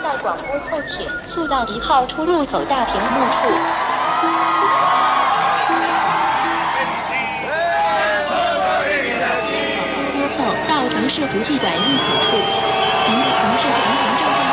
在广播后请速到1号出入口大屏幕处。广播后到城市足迹馆入口处，您的同事团团正在